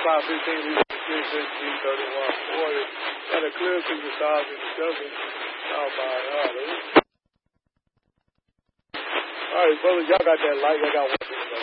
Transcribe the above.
35, 15, leads to 6, 31, 40. Got a clear to the stars and discussion. Oh, my God. All right, brothers, y'all got that light. Y'all got one thing.